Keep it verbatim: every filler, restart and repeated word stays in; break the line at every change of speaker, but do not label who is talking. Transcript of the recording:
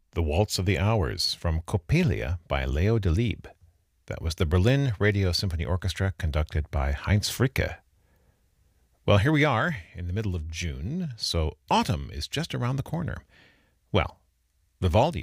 The Waltz of the Hours from Coppelia by Leo Delibes. That was the Berlin Radio Symphony Orchestra conducted by Heinz Fricke. Well, here we are in the middle of June, so autumn is just around the corner. Well, Vivaldi